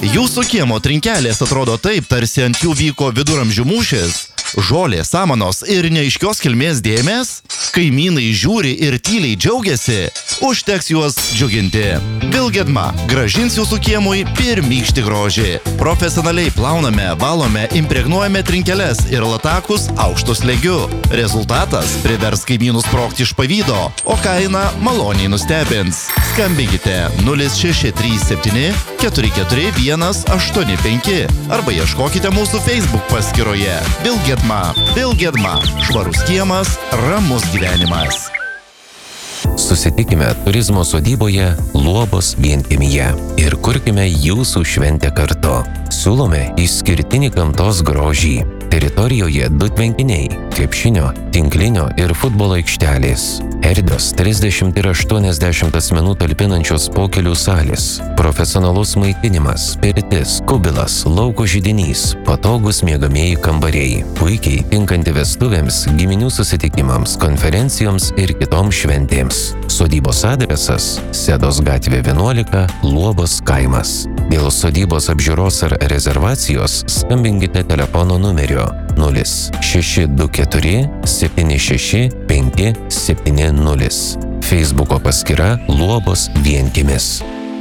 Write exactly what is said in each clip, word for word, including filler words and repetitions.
Jūsų kiemo trinkelės atrodo taip, tarsi ant jų vyko viduramžių mūšis. Žolė, samanos ir neaiškios kilmės dėmės? Kaimynai žiūri ir tyliai džiaugiasi. Užteks juos džiuginti. Vilgedma gražins jūsų kiemui pirmykštį grožį. Profesionaliai plauname, valome, impregnuojame trinkeles ir latakus aukštu slėgiu. Rezultatas privers kaimynus sprogti iš pavydo, o kaina maloniai nustebins. Skambinkite nulis šeši trys septyni keturi keturi vienas aštuoni penki arba ieškokite mūsų Facebook paskyroje. Vilgedma. Vilgedma. Švarus kiemas, ramus gyvenimas. Susitikime turizmo sodyboje Luobos vienkiemyje ir kurkime jūsų šventę kartu. Siūlome išskirtinį gamtos grožį. Teritorijoje du tvenkiniai, krepšinio, tinklinio ir futbolo aikštelės. Erdvios trisdešimt ir aštuoniasdešimt asmenų talpinančios pokelių salės. Profesionalus maitinimas, pirtis, kubilas, lauko židinys, patogus miegamieji kambariai. Puikiai tinkanti vestuvėms, giminių susitikimams, konferencijoms ir kitoms šventėms. Sodybos adresas – Sedos gatvė vienuolika, Luobos kaimas. Dėl sodybos apžiūros ar rezervacijos skambinkite telefono numeriu nulis šeši du keturi septyni šeši penki septyni nulis. Facebooko paskyra Luobos vienkiemis.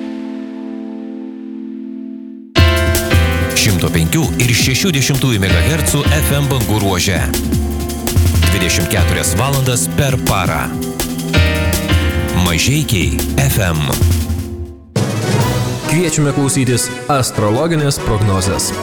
šimto penkių ir šešių dešimtųjų megahercų F M bangų ruože. dvidešimt keturias valandas per parą. Mažeikiai F M. Kviečiame klausytis astrologinės prognozės.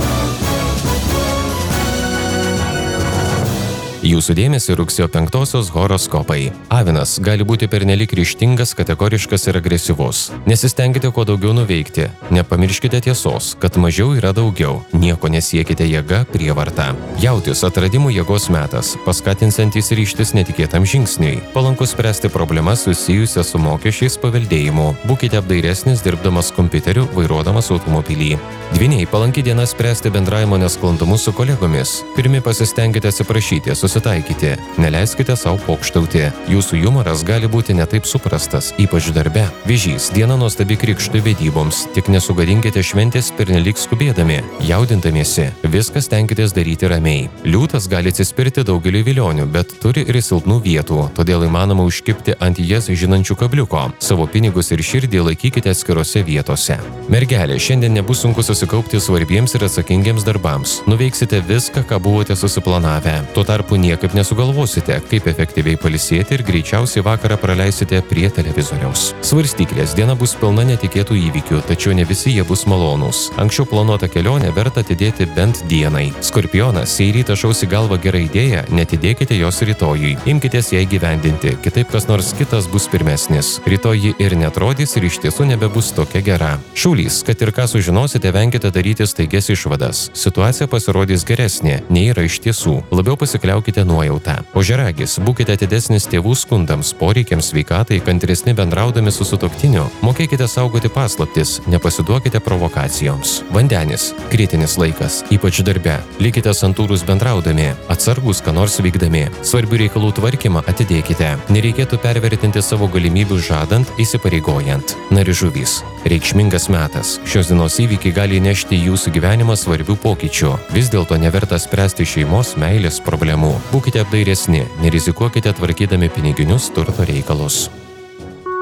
Jūsų dėmesį rugsėjo penktosios horoskopai. Avinas gali būti pernelyg ryžtingas, kategoriškas ir agresyvus. Nesistengkite kuo daugiau nuveikti. Nepamirškite tiesos, kad mažiau yra daugiau. Nieko nesiekite jėga prievarta. Jautis atradimų jėgos metas, paskatinsantis ryžtis netikėtam žingsniui. Palankus spręsti problemas susijusias su mokesčiais paveldėjimu. Būkite apdairesnis dirbdamas kompiuteriu, vairuodamas automobilį. Dvyniai palanki diena spręsti bendravimo nesklandumus su kolegomis. Pirmi pasistengkite atsiprašyti, susitaikyti. Neleiskite savo pokštauti. Jūsų jumoras gali būti netaip suprastas, ypač darbe. Vėžys, diena nuostabi krikštui vedyboms. Tik nesugadinkite šventės pernelyg skubėdami, jaudindamiesi. Viskas tenkitės daryti ramiai. Liūtas gali atsispirti daugeliu vilionių, bet turi ir silpnų vietų, todėl įmanoma užkibti ant jas žinančių kabliuko. Savo pinigus ir širdį laikykite atskirose vietose. Mergelė, šiandien nebus sunku susikaupti svarbiems ir atsakingiems darbams. Nuveiksite viską, ką buvote susiplanavę. Tuo tarpu niekaip nesugalvosite, kaip efektyviai pailsėti ir greičiausiai vakarą praleisite prie televizoriaus. Svarstyklės, diena bus pilna netikėtų įvykių, tačiau ne visi jie bus malonūs. Anksčiau planuotą kelionę verta atidėti bent dienai. Skorpionas, jei rytą šausi galvą gerą idėją, netidėkite jos rytojui. Imkitės ją įgyvendinti, kitaip kas nors kitas bus pirmesnis. Rytoj ji ir netrodys ir iš tiesų nebebus tokia gera. Šaulys, kad ir ką sužinosite, venkite daryti staigias išvadas. Situacija pasirodys geresnė, nei yra iš tiesų. Labiau pasikliaukite nuojautą. Ožiaragis, būkite atidesnis tėvų skundams, poreikiams, sveikatai, kantresni bendraudami su sutuoktiniu. Mokėkite saugoti paslaptis, nepasiduokite provokacijoms. Vandenis, kritinis laikas, ypač darbe. Likite santūrus bendraudami, atsargus, ką nors veikdami. Svarbių reikalų tvarkymą atidėkite. Nereikėtų pervertinti savo galimybių žadant, įsipareigojant. Nari žuvys, reikšmingas metas. Šios dienos įvykiai gali įnešti į jūsų gyvenimą svarbių pokyčių. Vis dėlto neverta spręsti šeimos, meilės problemų. Būkite apdairesni, nerizikuokite tvarkydami piniginius turto reikalus.